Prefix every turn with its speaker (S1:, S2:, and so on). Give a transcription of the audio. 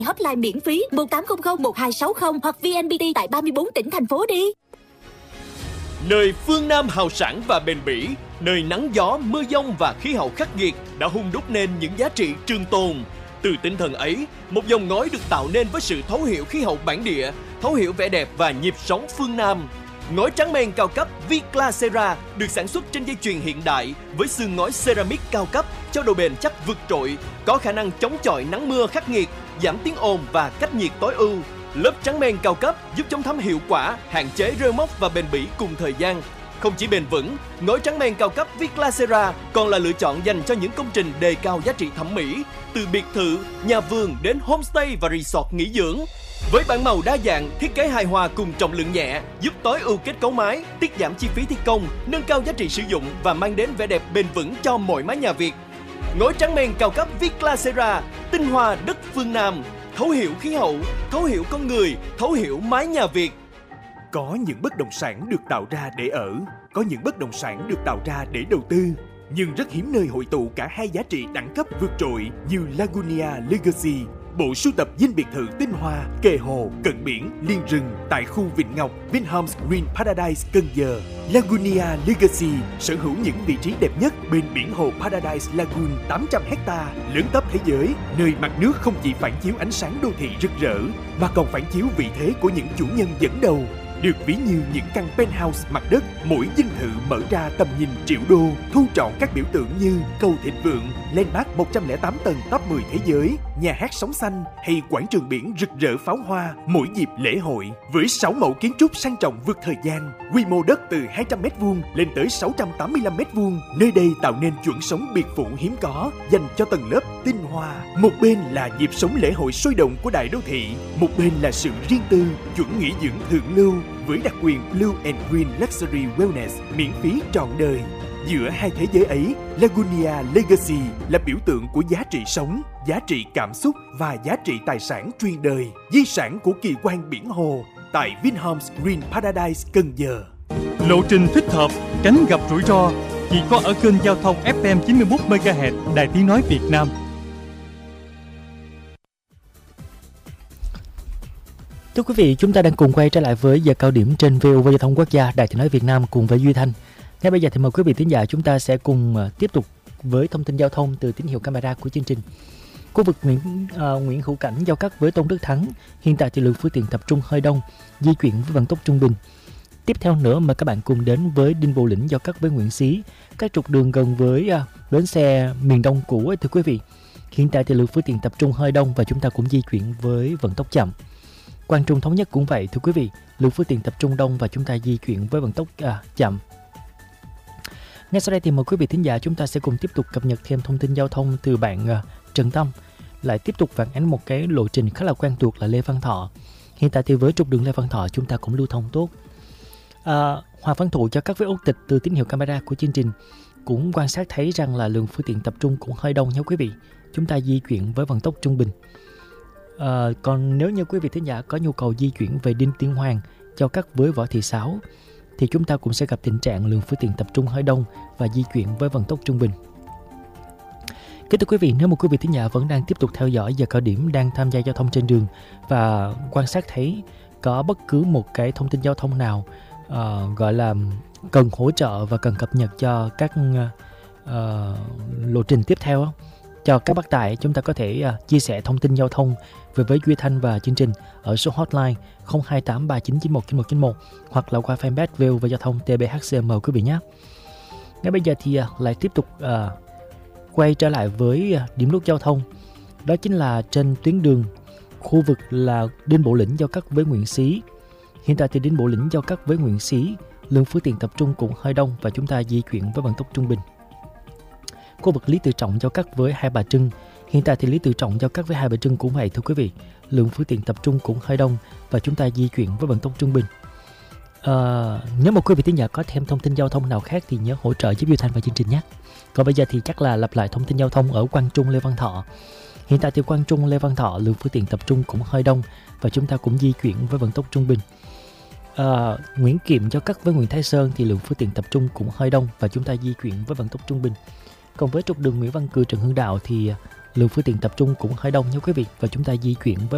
S1: hotline miễn phí 1800 1260 hoặc VNPT tại 34 tỉnh thành phố đi.
S2: Nơi phương Nam hào sản và bền bỉ, nơi nắng gió, mưa giông và khí hậu khắc nghiệt đã hun đúc nên những giá trị trường tồn. Từ tinh thần ấy, một dòng ngói được tạo nên với sự thấu hiểu khí hậu bản địa, thấu hiểu vẻ đẹp và nhịp sống phương Nam. Ngói tráng men cao cấp Viclacera được sản xuất trên dây chuyền hiện đại với xương ngói ceramic cao cấp cho độ bền chắc vượt trội, có khả năng chống chọi nắng mưa khắc nghiệt, giảm tiếng ồn và cách nhiệt tối ưu. Lớp tráng men cao cấp giúp chống thấm hiệu quả, hạn chế rêu mốc và bền bỉ cùng thời gian. Không chỉ bền vững, ngói tráng men cao cấp Viclacera còn là lựa chọn dành cho những công trình đề cao giá trị thẩm mỹ, từ biệt thự, nhà vườn đến homestay và resort nghỉ dưỡng. Với bảng màu đa dạng, thiết kế hài hòa cùng trọng lượng nhẹ, giúp tối ưu kết cấu mái, tiết giảm chi phí thi công, nâng cao giá trị sử dụng và mang đến vẻ đẹp bền vững cho mọi mái nhà Việt. Ngói tráng men cao cấp Viclacera, tinh hoa đất phương Nam, thấu hiểu khí hậu, thấu hiểu con người, thấu hiểu mái nhà Việt.
S3: Có những bất động sản được tạo ra để ở, có những bất động sản được tạo ra để đầu tư. Nhưng rất hiếm nơi hội tụ cả hai giá trị đẳng cấp vượt trội như Lagunia Legacy, bộ sưu tập dinh biệt thự tinh hoa, kề hồ, cận biển, liên rừng tại khu Vịnh Ngọc, Vinhomes Green Paradise, Cần Giờ. Lagunia Legacy sở hữu những vị trí đẹp nhất bên biển hồ Paradise Lagoon 800 ha, lớn tấp thế giới, nơi mặt nước không chỉ phản chiếu ánh sáng đô thị rực rỡ, mà còn phản chiếu vị thế của những chủ nhân dẫn đầu. Được ví như những căn penthouse mặt đất, mỗi dinh thự mở ra tầm nhìn triệu đô, thu trọn các biểu tượng như cầu thịnh vượng, landmark 108 tầng top 10 thế giới, nhà hát sóng xanh hay quảng trường biển rực rỡ pháo hoa mỗi dịp lễ hội. Với 6 mẫu kiến trúc sang trọng vượt thời gian, quy mô đất từ 200m2 lên tới 685m2, nơi đây tạo nên chuẩn sống biệt phủ hiếm có dành cho tầng lớp tinh hoa. Một bên là nhịp sống lễ hội sôi động của đại đô thị, một bên là sự riêng tư, chuẩn nghỉ dưỡng thượng lưu với đặc quyền Blue and Green Luxury Wellness miễn phí trọn đời. Giữa hai thế giới ấy, Lagunia Legacy là biểu tượng của giá trị sống, giá trị cảm xúc và giá trị tài sản truyền đời, di sản của kỳ quan biển hồ tại Vinhomes Green Paradise, Cần Giờ.
S4: Lộ trình thích hợp, tránh gặp rủi ro chỉ có ở kênh giao thông FM 91 MHz Đài Tiếng nói Việt Nam.
S5: Thưa quý vị, chúng ta đang cùng quay trở lại với giờ cao điểm trên VOV Giao thông Quốc gia Đài Tiếng nói Việt Nam cùng với Duy Thanh. Ngay bây giờ thì mời quý vị thính giả chúng ta sẽ cùng tiếp tục với thông tin giao thông từ tín hiệu camera của chương trình. Khu vực Nguyễn Hữu Cảnh giao cắt với Tôn Đức Thắng, hiện tại thì lượng phương tiện tập trung hơi đông, di chuyển với vận tốc trung bình. Tiếp theo nữa mời các bạn cùng đến với Đinh Bộ Lĩnh giao cắt với Nguyễn Xí, các trục đường gần với bến xe miền Đông cũ. Thưa quý vị, hiện tại thì lượng phương tiện tập trung hơi đông và chúng ta cũng di chuyển với vận tốc chậm. Quang Trung Thống Nhất cũng vậy thưa quý vị, lượng phương tiện tập trung đông và chúng ta di chuyển với vận tốc chậm. Ngay sau đây thì mời quý vị thính giả chúng ta sẽ cùng tiếp tục cập nhật thêm thông tin giao thông từ bạn Trần Tâm, lại tiếp tục phản ánh một cái lộ trình khá là quen thuộc là Lê Văn Thọ. Hiện tại thì với trục đường Lê Văn Thọ chúng ta cũng lưu thông tốt. Hoàng Văn Thụ cho các với út tịch từ tín hiệu camera của chương trình cũng quan sát thấy rằng là lượng phương tiện tập trung cũng hơi đông nha quý vị. Chúng ta di chuyển với vận tốc trung bình. Còn nếu như quý vị thính giả có nhu cầu di chuyển về Đinh Tiên Hoàng cho cắt với Võ Thị Sáu thì chúng ta cũng sẽ gặp tình trạng lượng phương tiện tập trung hơi đông và di chuyển với vận tốc trung bình. Kính thưa quý vị, nếu một quý vị thính giả vẫn đang tiếp tục theo dõi giờ cao điểm đang tham gia giao thông trên đường và quan sát thấy có bất cứ một cái thông tin giao thông nào gọi là cần hỗ trợ và cần cập nhật cho các lộ trình tiếp theo cho các bác tài, chúng ta có thể chia sẻ thông tin giao thông về với Duy Thanh và chương trình ở số hotline 0283999191 hoặc là qua fanpage VOV Giao thông TBHCM quý vị nhé. Ngay bây giờ thì lại tiếp tục quay trở lại với điểm nút giao thông, đó chính là trên tuyến đường khu vực là Đinh Bộ Lĩnh giao cắt với Nguyễn Xí. Hiện tại thì Đinh Bộ Lĩnh giao cắt với Nguyễn Xí, lượng phương tiện tập trung cũng hơi đông và chúng ta di chuyển với vận tốc trung bình. Khu vực Lý Tự Trọng giao cắt với Hai Bà Trưng. Hiện tại thì Lý Tự Trọng giao cắt với Hai Bà Trưng cũng vậy thưa quý vị. Lượng phương tiện tập trung cũng hơi đông và chúng ta di chuyển với vận tốc trung bình. Nếu một quý vị thính giả có thêm thông tin giao thông nào khác thì nhớ hỗ trợ giúp Duy Thanh và chương trình nhé. Còn bây giờ thì chắc là lặp lại thông tin giao thông ở Quang Trung Lê Văn Thọ. Hiện tại thì Quang Trung Lê Văn Thọ lượng phương tiện tập trung cũng hơi đông và chúng ta cũng di chuyển với vận tốc trung bình. Nguyễn Kiệm giao cắt với Nguyễn Thái Sơn thì lượng phương tiện tập trung cũng hơi đông và chúng ta di chuyển với vận tốc trung bình. Còn với trục đường Nguyễn Văn Cừ Trần Hưng Đạo thì lượng phương tiện tập trung cũng hơi đông nha quý vị và chúng ta di chuyển với